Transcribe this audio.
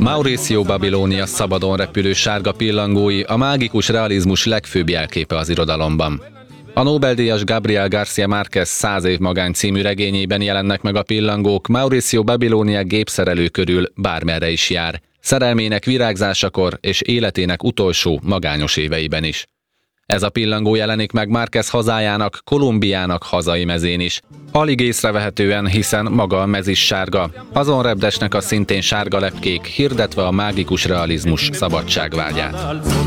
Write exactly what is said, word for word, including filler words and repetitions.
Mauricio Babilonia szabadon repülő sárga pillangói a mágikus realizmus legfőbb jelképe az irodalomban. A Nobel-díjas Gabriel García Márquez Száz év magány című regényében jelennek meg a pillangók, Mauricio Babilonia gépszerelő körül bármerre is jár, szerelmének virágzásakor és életének utolsó magányos éveiben is. Ez a pillangó jelenik meg Márquez hazájának, Kolumbiának hazai mezén is. Alig észrevehetően, hiszen maga a mez is sárga. Azon repdesnek a szintén sárga lepkék, hirdetve a mágikus realizmus szabadságvágyát.